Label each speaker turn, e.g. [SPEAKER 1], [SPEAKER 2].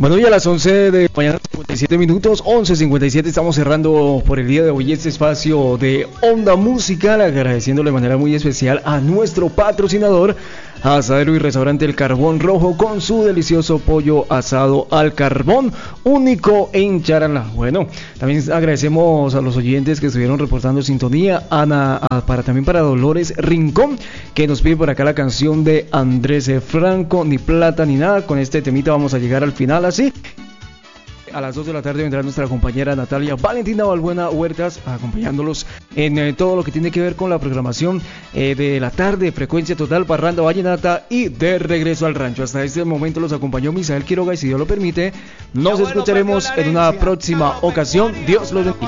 [SPEAKER 1] Bueno, y a las 11 de la mañana, 57 minutos, 11:57, estamos cerrando por el día de hoy este espacio de Onda Musical, agradeciendo de manera muy especial a nuestro patrocinador, Asadero y Restaurante El Carbón Rojo, con su delicioso pollo asado al carbón, único en Charalá. Bueno, también agradecemos a los oyentes que estuvieron reportando sintonía, también para Dolores Rincón, que nos pide por acá la canción de Andrés Franco, Ni Plata Ni Nada. Con este temita vamos a llegar al final así. A las 2 de la tarde vendrá nuestra compañera Natalia Valentina Balbuena Huertas acompañándolos en todo lo que tiene que ver con la programación de la tarde, Frecuencia Total, Parranda Vallenata y De Regreso al Rancho. Hasta este momento los acompañó Misael Quiroga y si Dios lo permite, nos escucharemos en una próxima ocasión. Dios los bendiga.